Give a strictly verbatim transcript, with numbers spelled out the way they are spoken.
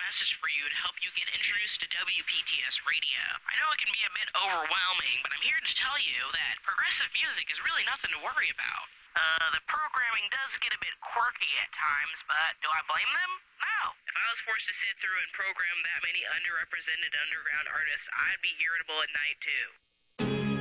message for you to help you get introduced to W P T S Radio. I know it can be a bit overwhelming, but I'm here to tell you that progressive music is really nothing to worry about. Uh, the programming does get a bit quirky at times, but do I blame them? No. If I was forced to sit through and program that many underrepresented underground artists, I'd be irritable at night too.